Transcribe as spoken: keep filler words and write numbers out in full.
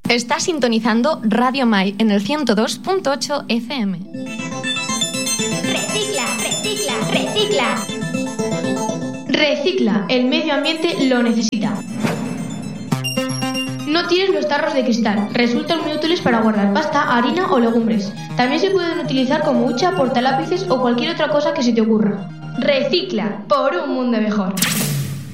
Estás sintonizando Radio Mai en el ciento dos punto ocho F M. Recicla, recicla, recicla. Recicla, el medio ambiente lo necesita. No tires los tarros de cristal, resultan muy útiles para guardar pasta, harina o legumbres. También se pueden utilizar como hucha, portalápices o cualquier otra cosa que se te ocurra. Recicla, por un mundo mejor.